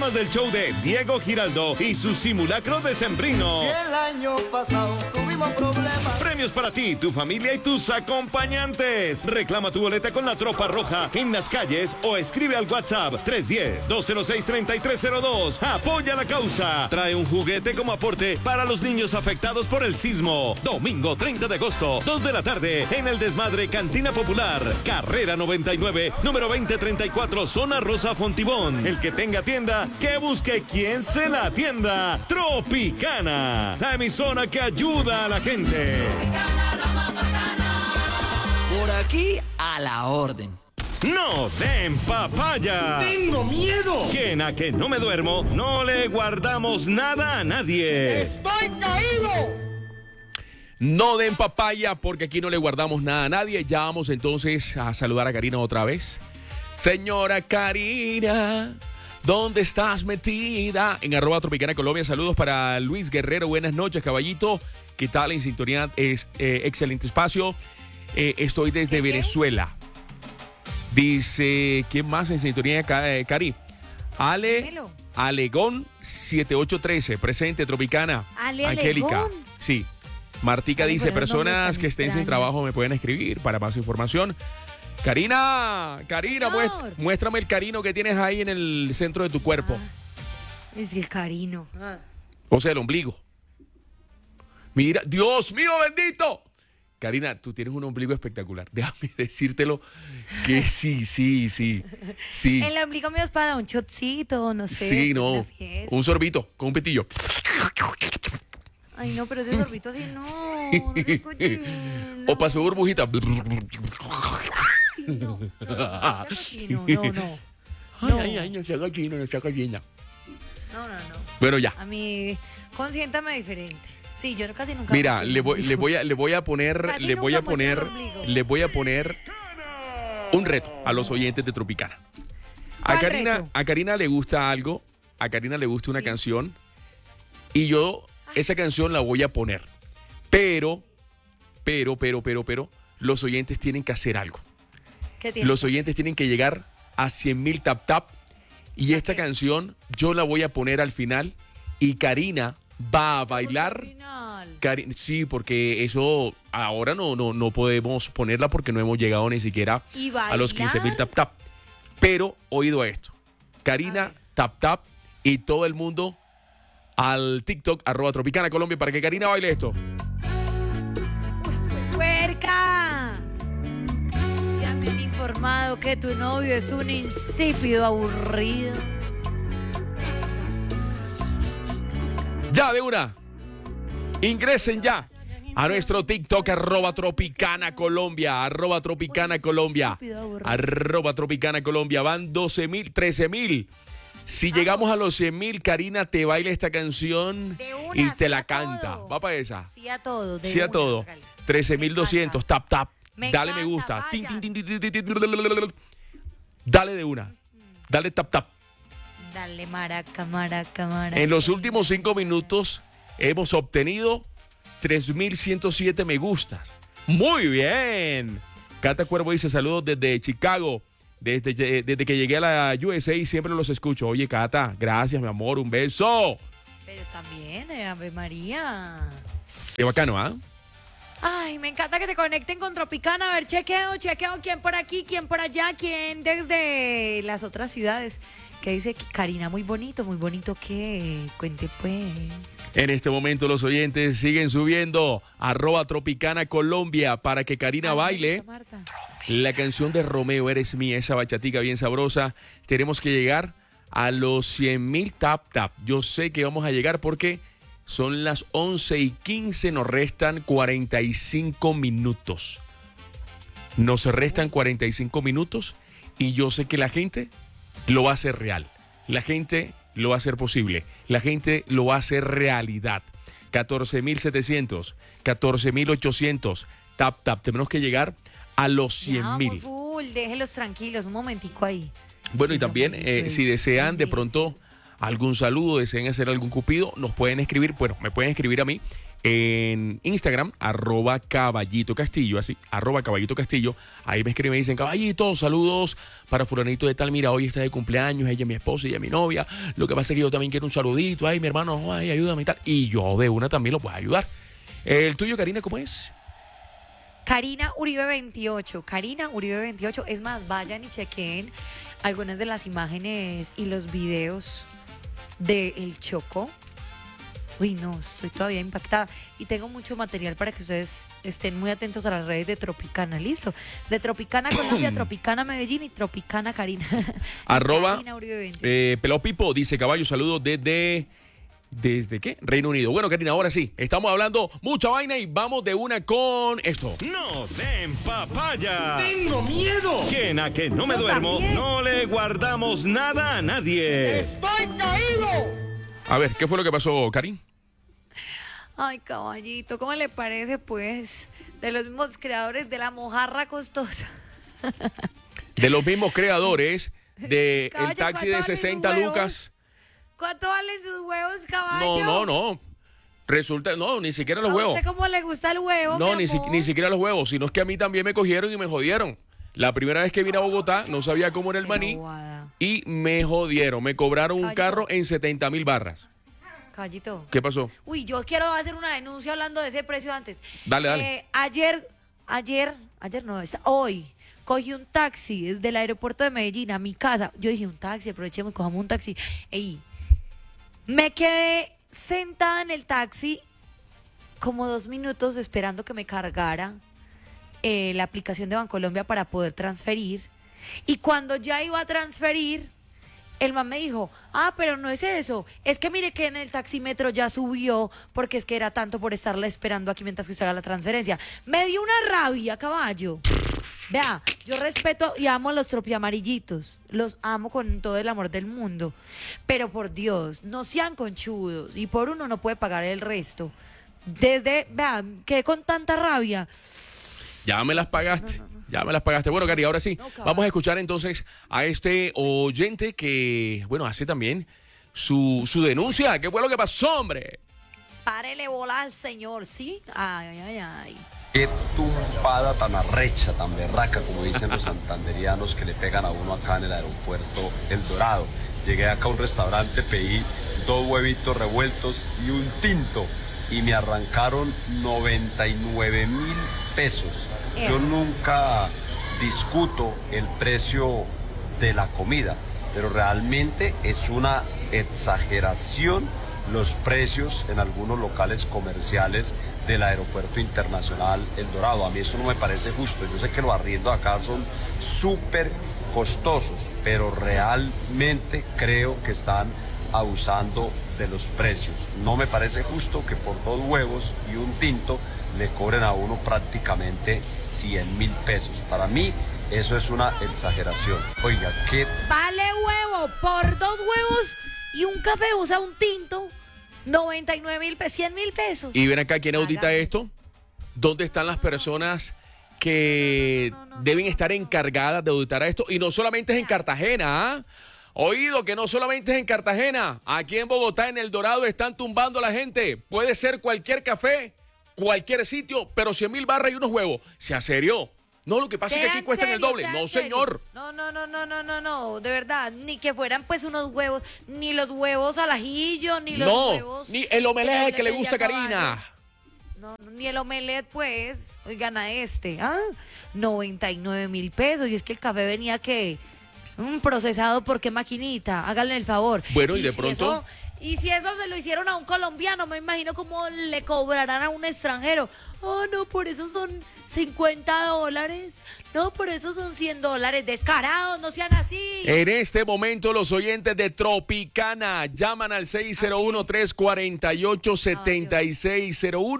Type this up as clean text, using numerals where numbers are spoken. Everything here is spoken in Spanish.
además del show de Diego Giraldo y su simulacro decembrino. Si el año pasado tuvimos problemas. Premios para ti, tu familia y tus acompañantes. Reclama tu boleta con la Tropa Roja en las calles o escribe al WhatsApp 310-206-3302. Apoya la causa. Trae un juguete como aporte para los niños afectados por el sismo. Domingo 30 de agosto, 2 de la tarde, en el Desmadre Cantina Popular. Carrera 99, número 2034, Zona Rosa Fontibón. El que tenga tienda, que busque quien se la atienda. Tropicana, la emisora que ayuda a la gente. Por aquí a la orden. ¡No den papaya! ¡Tengo miedo! Quien a que no me duermo, no le guardamos nada a nadie. ¡Estoy caído! No den papaya porque aquí no le guardamos nada a nadie. Ya vamos entonces a saludar a Karina otra vez. Señora Karina, ¿dónde estás metida? En @Tropicana Colombia. Saludos para Luis Guerrero. Buenas noches, caballito. ¿Qué tal en sintonía? Excelente espacio. Estoy desde Venezuela. Dice, ¿quién más en sintonía? Cari. Alegón 7813. Presente, Tropicana. Angélica. Alegón. Sí. Martica Ay, dice, pero los nombres personas tan que estén sin extraños. trabajo me pueden escribir para más información. Karina, Señor. muéstrame el carino que tienes ahí en el centro de tu cuerpo. Es el carino. O sea, el ombligo. Mira, Dios mío bendito. Karina, tú tienes un ombligo espectacular. Déjame decírtelo que sí. El ombligo mío es para un shotcito, no sé. Sí, es no. una fiesta. Un sorbito con un pitillo. Ay, no, pero ese sorbito así no se escucha. O pasó burbujita. No, no, Ay, no sea gallina, no sea gallina. no. Bueno, ya. A mí, consiéntame diferente. Sí, yo casi nunca. Mira, muestro le el voy ombligo. a poner Casi nunca muestro el ombligo. un reto a los oyentes de Tropicana. ¿Cuál reto? A Karina le gusta algo, a Karina le gusta una Sí. canción y yo esa canción la voy a poner. Pero los oyentes tienen que hacer algo. ¿Qué tiene? Los oyentes tienen que llegar a 100,000 tap y esta Ok. canción yo la voy a poner al final y Karina va a bailar. Final. Sí, porque eso ahora no podemos ponerla porque no hemos llegado ni siquiera ¿Y a los bailar? 15,000 tap. Pero oído a esto. Karina, A ver. tap y todo el mundo al TikTok @Tropicana Colombia para que Karina baile esto. ¡Puerca! Ya me han informado que tu novio es un insípido aburrido. Ya de una. Ingresen ya a nuestro TikTok @Tropicana Colombia, @Tropicana Colombia, @Tropicana Colombia. Van 12,000, 13,000. Si llegamos a los 100,000, Karina te baila esta canción De una, y te sí la a canta. todo. Va para esa. Sí a todo. de Sí a una, todo. hágale. 13,200. Me encanta. Tap. Me Dale me encanta, gusta. Tin, vaya. tin, tin, tin, tin, tin. Dale de una. Dale tap. Dale, maraca. En los últimos 5 minutos hemos obtenido 3,107 me gustas. Muy bien. Cata Cuervo dice saludos desde Chicago. Desde que llegué a la USA siempre los escucho. Oye, Cata, gracias, mi amor. Un beso. Pero también, Ave María. Qué bacano, ¿ah? Ay, me encanta que se conecten con Tropicana. A ver, chequeo. ¿Quién por aquí? ¿Quién por allá? ¿Quién desde las otras ciudades? Que dice que Karina, muy bonito que cuente pues. En este momento los oyentes siguen subiendo @Tropicana Colombia para que Karina Ay, baile Marta. la canción de Romeo, Eres Mía, esa bachatica bien sabrosa. Tenemos que llegar a los 100,000 tap. Yo sé que vamos a llegar porque son las 11:15, nos restan 45 minutos. Nos restan 45 minutos y yo sé que la gente lo va a hacer real. La gente lo va a hacer posible. La gente lo va a hacer realidad. 14,700, 14,800. Tap. Tenemos que llegar a los 100,000. Full, déjenlos tranquilos, un momentico ahí. Bueno, y Sí, también son si desean de muy pronto delicios. algún saludo, desean hacer algún cupido, nos pueden escribir, bueno, me pueden escribir a mí en Instagram, @Caballito Castillo, así, @Caballito Castillo. Ahí me escriben y me dicen, Caballito, saludos para fulanito de tal, mira, hoy está de cumpleaños, ella es mi esposa y ella es mi novia. Lo que pasa es que yo también quiero un saludito, ay, mi hermano, ay, ayúdame y tal. Y yo de una también lo puedo ayudar. ¿El tuyo, Karina, cómo es? Karina Uribe 28. Karina Uribe 28. Es más, vayan y chequen algunas de las imágenes y los videos de El Chocó. Uy, no, estoy todavía impactada. Y tengo mucho material para que ustedes estén muy atentos a las redes de Tropicana, ¿listo? De Tropicana Colombia, Tropicana Medellín y Tropicana Karina. Karina Uribe 28. Pelao Pipo dice, caballo, saludos ¿desde qué? Reino Unido. Bueno, Karina, ahora sí, estamos hablando mucha vaina y vamos de una con esto. ¡No den papaya! ¡Tengo miedo! ¿Quién a que no me Yo duermo? también. No le guardamos nada a nadie. ¡Estoy caído! A ver, ¿qué fue lo que pasó, Karin? Ay, caballito, ¿cómo le parece, pues? De los mismos creadores de la mojarra costosa. De los mismos creadores del Caballo, taxi ¿cuánto de valen sus 60 huevos? lucas. ¿Cuánto valen sus huevos, caballo? No. Resulta, no, ni siquiera los ¿A huevos. usted cómo le gusta el huevo, No, mi ni amor? siquiera los huevos, sino es que a mí también me cogieron y me jodieron. La primera vez que vine a Bogotá no sabía cómo era el maní Guada. y me jodieron. Me cobraron un Caballito. carro en 70.000 barras. Caballito. ¿Qué pasó? Uy, yo quiero hacer una denuncia hablando de ese precio antes. Dale. Hoy cogí un taxi desde el aeropuerto de Medellín a mi casa. Yo dije, un taxi, aprovechemos, cojamos un taxi. Ey, me quedé sentada en el taxi como 2 minutos esperando que me cargara la aplicación de Bancolombia para poder transferir. Y cuando ya iba a transferir, el man me dijo, pero no es eso, es que mire que en el taxímetro ya subió porque es que era tanto por estarla esperando aquí mientras que usted haga la transferencia. Me dio una rabia, caballo. Vea, yo respeto y amo a los tropiamarillitos, los amo con todo el amor del mundo, pero por Dios, no sean conchudos y por uno no puede pagar el resto. Vea, quedé con tanta rabia. Ya me las pagaste. Ya me las pagaste. Bueno, Cari, ahora sí, caballo. vamos a escuchar entonces a este oyente que, bueno, hace también su denuncia. ¿Qué fue lo que pasó, hombre? Párele bola al señor, ¿sí? Ay. Qué tumbada tan arrecha, tan berraca, como dicen los santanderianos, que le pegan a uno acá en el aeropuerto El Dorado. Llegué acá a un restaurante, pedí 2 huevitos revueltos y un tinto y me arrancaron 99.000 pesos. Yo nunca discuto el precio de la comida, pero realmente es una exageración los precios en algunos locales comerciales del Aeropuerto Internacional El Dorado. A mí eso no me parece justo. Yo sé que los arriendos acá son súper costosos, pero realmente creo que están abusando de los precios. No me parece justo que por 2 huevos y un tinto le cobren a uno prácticamente 100.000 pesos. Para mí eso es una exageración. Oiga, ¿qué Vale huevo por 2 huevos y un café, o sea, un tinto, 99.000 pesos, 100.000 pesos. Y ven acá, ¿quién audita Hágame. esto? ¿Dónde están las personas que deben estar encargadas de auditar esto? Y no solamente es en Cartagena, ¿ah? Oído, que no solamente es en Cartagena. Aquí en Bogotá, en El Dorado, están tumbando a la gente. Puede ser cualquier café, cualquier sitio, pero 100.000 barras y unos huevos. ¿Se serió? No, lo que pasa es que aquí Sean cuestan el serios, doble. sean No, serios. señor. No, de verdad, ni que fueran pues unos huevos, ni los huevos al ajillo, ni los No, huevos. ni el omelette de que le doble gusta a media caballo. Karina. No, ni el omelette, pues. Oigan a 99.000 pesos. Y es que el café venía que procesado por qué maquinita. Háganle el favor. Bueno, y de pronto. Y si eso se lo hicieron a un colombiano, me imagino cómo le cobrarán a un extranjero. No, por eso son $50. No, por eso son $100. Descarados, no sean así. En este momento, los oyentes de Tropicana llaman al 601-348-7601.